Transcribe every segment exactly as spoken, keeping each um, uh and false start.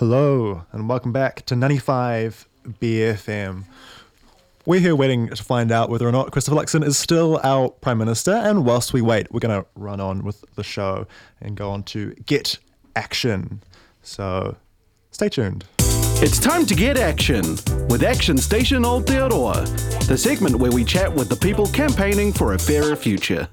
Hello, and welcome back to ninety-five B F M. We're here waiting to find out whether or not Christopher Luxon is still our Prime Minister, and whilst we wait, we're going to run on with the show and go on to Get Action. So, stay tuned. It's time to get action with Action Station Aotearoa, the segment where we chat with the people campaigning for a fairer future.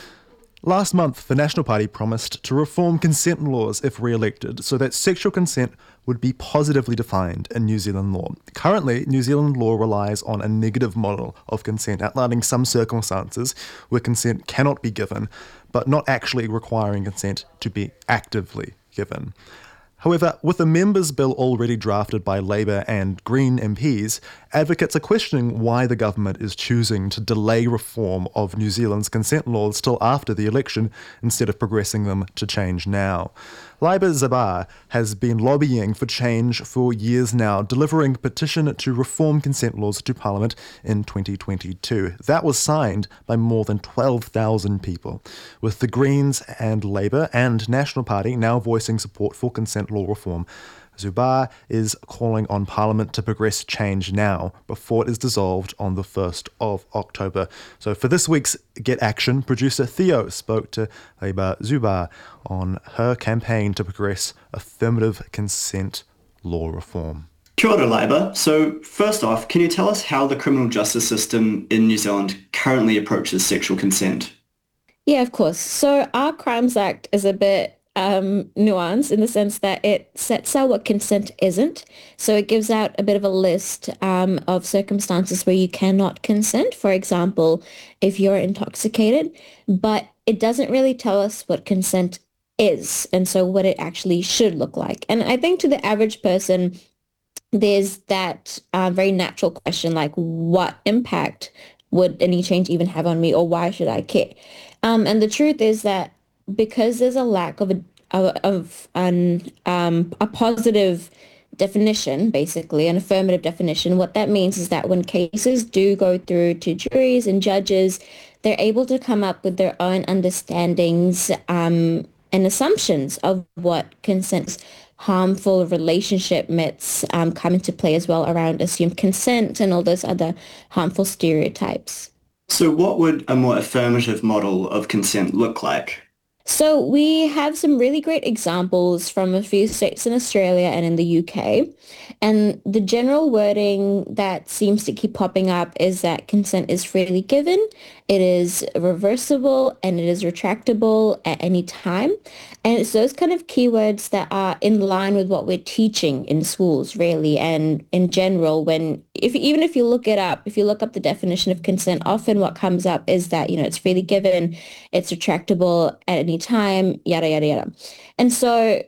Last month, the National Party promised to reform consent laws if re-elected so that sexual consent would be positively defined in New Zealand law. Currently, New Zealand law relies on a negative model of consent, outlining some circumstances where consent cannot be given, but not actually requiring consent to be actively given. However, with a members' bill already drafted by Labour and Green M Ps, advocates are questioning why the government is choosing to delay reform of New Zealand's consent laws till after the election instead of progressing them to change now. Laiba Zabbar has been lobbying for change for years now, delivering a petition to reform consent laws to Parliament in twenty twenty-two. That was signed by more than twelve thousand people, with the Greens and Labour and National Party now voicing support for consent law reform. Zubar is calling on Parliament to progress change now before it is dissolved on the first of October. So for this week's Get Action, producer Theo spoke to Laiba Zubar on her campaign to progress affirmative consent law reform. Kia ora, Laiba. So first off, can you tell us how the criminal justice system in New Zealand currently approaches sexual consent? Yeah, of course. So our Crimes Act is a bit Um, nuance in the sense that it sets out what consent isn't. So it gives out a bit of a list um, of circumstances where you cannot consent. For example, if you're intoxicated, but it doesn't really tell us what consent is and so what it actually should look like. And I think to the average person, there's that uh, very natural question like, what impact would any change even have on me, or why should I care? Um, and the truth is that because there's a lack of a of, of an um, a positive definition, basically an affirmative definition, what that means is that when cases do go through to juries and judges, they're able to come up with their own understandings um, and assumptions of what consent is. Harmful relationship myths um, come into play as well around assumed consent and all those other harmful stereotypes. So what would a more affirmative model of consent look like? So we have some really great examples from a few states in Australia and in the U K. And the general wording that seems to keep popping up is that consent is freely given, it is reversible, and it is retractable at any time. And it's those kind of keywords that are in line with what we're teaching in schools, really, and in general, when if even if you look it up, if you look up the definition of consent, often what comes up is that, you know, it's freely given, it's retractable at any time, yada, yada, yada. And so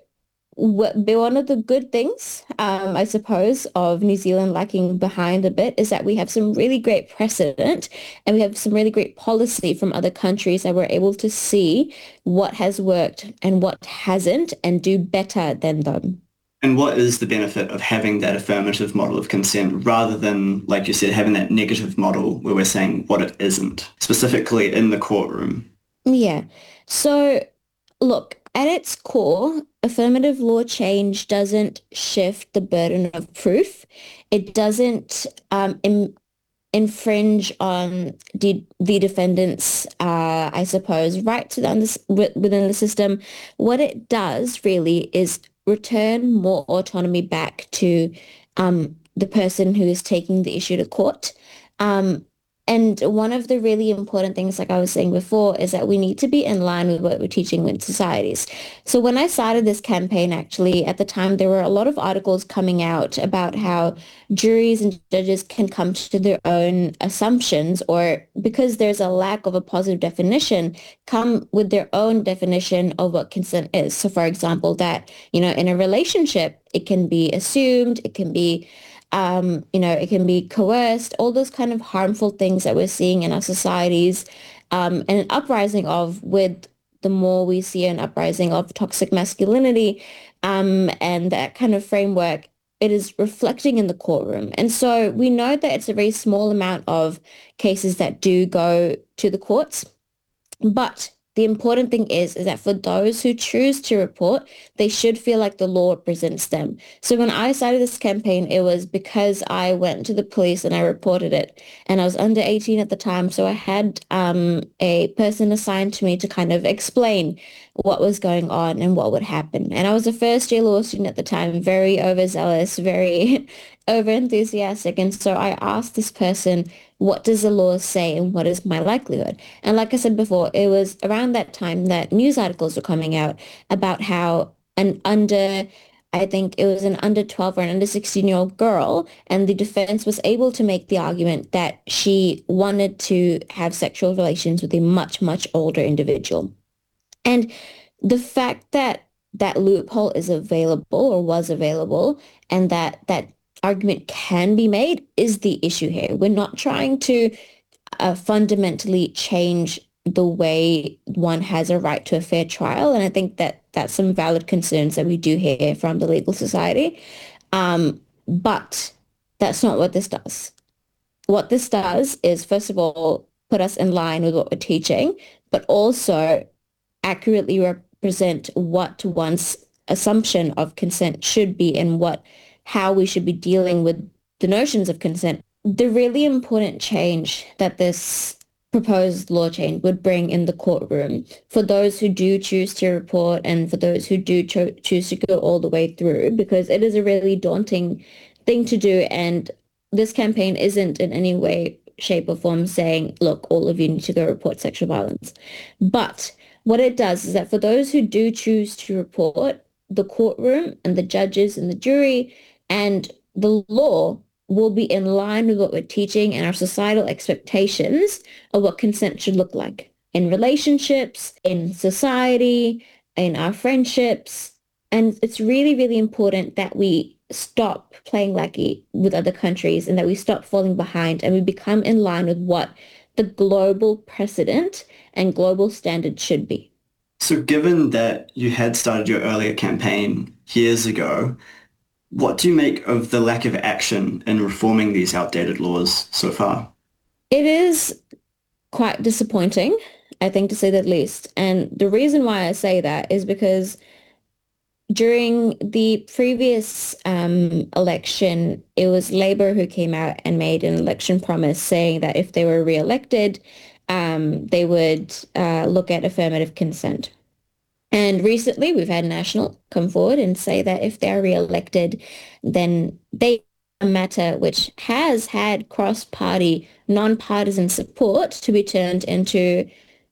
one of the good things, um, I suppose, of New Zealand lagging behind a bit is that we have some really great precedent and we have some really great policy from other countries that we're able to see what has worked and what hasn't and do better than them. And what is the benefit of having that affirmative model of consent rather than, like you said, having that negative model where we're saying what it isn't, specifically in the courtroom? Yeah. So, look, at its core, affirmative law change doesn't shift the burden of proof. It doesn't um, im- infringe on the, the defendant's, uh, I suppose, right to the under- within the system. What it does really is return more autonomy back to um, the person who is taking the issue to court. Um, And one of the really important things, like I was saying before, is that we need to be in line with what we're teaching in societies. So when I started this campaign, actually, at the time, there were a lot of articles coming out about how juries and judges can come to their own assumptions, or because there's a lack of a positive definition, come with their own definition of what consent is. So for example, that, you know, in a relationship, it can be assumed, it can be Um, you know, it can be coerced, all those kind of harmful things that we're seeing in our societies, um, and an uprising of with the more we see an uprising of toxic masculinity um, and that kind of framework, it is reflecting in the courtroom. And so we know that it's a very small amount of cases that do go to the courts, but the important thing is, is that for those who choose to report, they should feel like the law represents them. So when I started this campaign, it was because I went to the police and I reported it. And I was under eighteen at the time. So I had um, a person assigned to me to kind of explain what was going on and what would happen. And I was a first year law student at the time, very overzealous, very over enthusiastic. And so I asked this person, what does the law say and what is my likelihood? And like I said before, it was around that time that news articles were coming out about how an under, I think it was an under twelve or an under sixteen year old girl, and the defense was able to make the argument that she wanted to have sexual relations with a much, much older individual. And the fact that that loophole is available or was available and that that argument can be made is the issue here. We're not trying to uh, fundamentally change the way one has a right to a fair trial. And I think that that's some valid concerns that we do hear from the legal society. Um, but that's not what this does. What this does is, first of all, put us in line with what we're teaching, but also accurately represent what one's assumption of consent should be and what how we should be dealing with the notions of consent. The really important change that this proposed law change would bring in the courtroom for those who do choose to report and for those who do cho- choose to go all the way through, because it is a really daunting thing to do. And this campaign isn't in any way, shape or form saying, look, all of you need to go report sexual violence. But what it does is that for those who do choose to report, the courtroom and the judges and the jury and the law will be in line with what we're teaching and our societal expectations of what consent should look like in relationships, in society, in our friendships. And it's really, really important that we stop playing lackey with other countries and that we stop falling behind and we become in line with what the global precedent and global standard should be. So given that you had started your earlier campaign years ago, what do you make of the lack of action in reforming these outdated laws so far? It is quite disappointing, I think, to say the least. And the reason why I say that is because during the previous um, election, it was Labour who came out and made an election promise saying that if they were re-elected, um, they would uh, look at affirmative consent. And recently, we've had National come forward and say that if they're re-elected, then they a matter which has had cross-party, non-partisan support to be turned into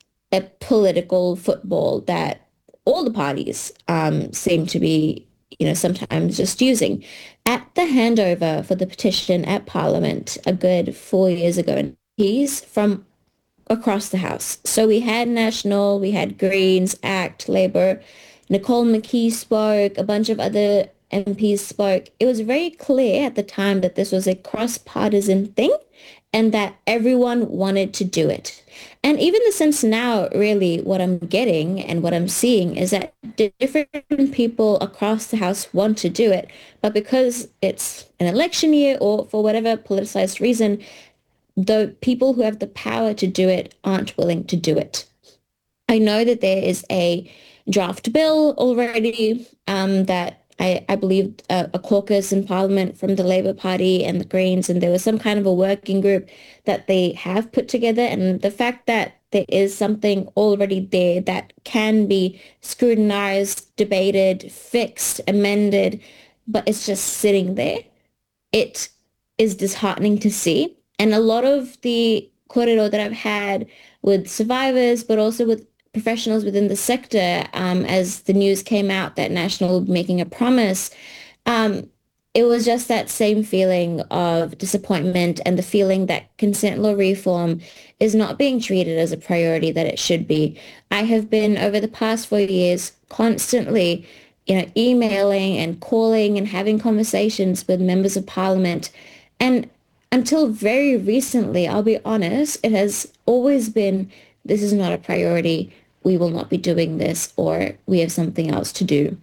a political football that all the parties um, seem to be, you know, sometimes just using. At the handover for the petition at Parliament a good four years ago, he's from across the House. So we had National, we had Greens, ACT, Labour, Nicole McKee spoke, a bunch of other M Ps spoke. It was very clear at the time that this was a cross-partisan thing and that everyone wanted to do it. And even the sense now, really, what I'm getting and what I'm seeing is that different people across the House want to do it, but because it's an election year or for whatever politicized reason, the people who have the power to do it aren't willing to do it. I know that there is a draft bill already um, that I, I believe a, a caucus in Parliament from the Labour Party and the Greens, and there was some kind of a working group that they have put together. And the fact that there is something already there that can be scrutinized, debated, fixed, amended, but it's just sitting there, it is disheartening to see. And a lot of the korero that I've had with survivors, but also with professionals within the sector, um, as the news came out that National will be making a promise, um, it was just that same feeling of disappointment and the feeling that consent law reform is not being treated as a priority that it should be. I have been, over the past four years, constantly, you know, emailing and calling and having conversations with members of Parliament. And until very recently, I'll be honest, it has always been, this is not a priority, we will not be doing this, or we have something else to do.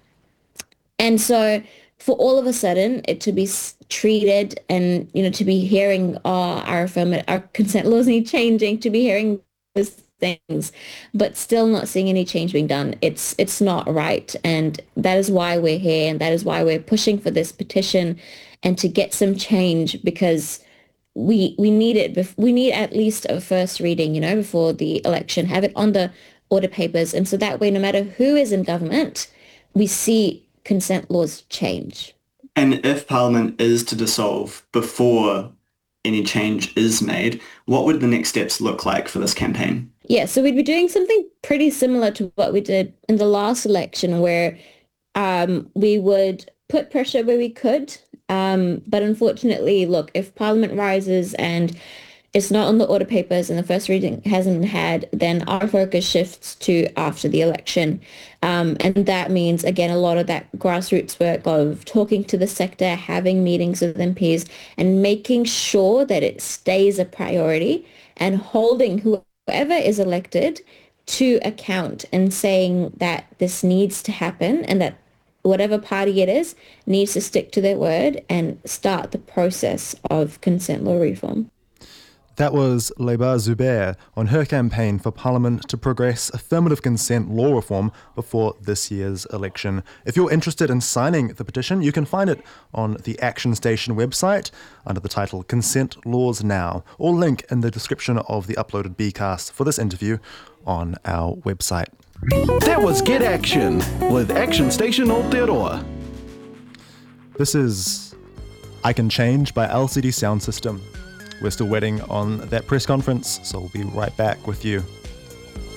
And so for all of a sudden, it to be treated and, you know, to be hearing, oh, our affirmative, our consent laws need changing, to be hearing this things, but still not seeing any change being done. It's it's not right. And that is why we're here, and that is why we're pushing for this petition and to get some change, because we we need it. bef- We need at least a first reading, you know, before the election, have it on the order papers. And so that way, no matter who is in government, we see consent laws change. And if Parliament is to dissolve before any change is made, what would the next steps look like for this campaign? Yeah, so we'd be doing something pretty similar to what we did in the last election, where um, we would put pressure where we could. Um, but unfortunately, look, if Parliament rises and it's not on the order papers and the first reading hasn't been had, then our focus shifts to after the election. Um, and that means, again, a lot of that grassroots work of talking to the sector, having meetings with M Ps, and making sure that it stays a priority, and holding whoever is elected to account and saying that this needs to happen, and that whatever party it is needs to stick to their word and start the process of consent law reform. That was Leba Zubair on her campaign for Parliament to progress affirmative consent law reform before this year's election. If you're interested in signing the petition, you can find it on the Action Station website under the title Consent Laws Now, or link in the description of the uploaded B-cast for this interview on our website. That was Get Action with Action Station Aotearoa. This is I Can Change by L C D Sound System. We're still waiting on that press conference, so we'll be right back with you.